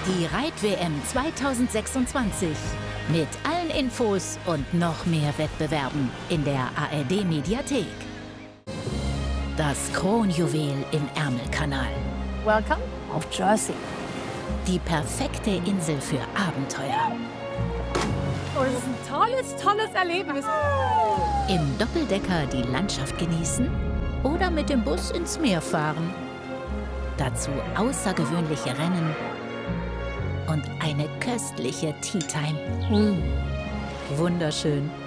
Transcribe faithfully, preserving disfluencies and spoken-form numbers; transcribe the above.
Die Reit-W M zweitausendsechsundzwanzig. Mit allen Infos und noch mehr Wettbewerben in der A R D-Mediathek. Das Kronjuwel im Ärmelkanal. Welcome auf Jersey. Die perfekte Insel für Abenteuer. Oh, das ist ein tolles, tolles Erlebnis. Im Doppeldecker die Landschaft genießen oder mit dem Bus ins Meer fahren. Dazu außergewöhnliche Rennen und eine köstliche Tea Time. Mm. Wunderschön.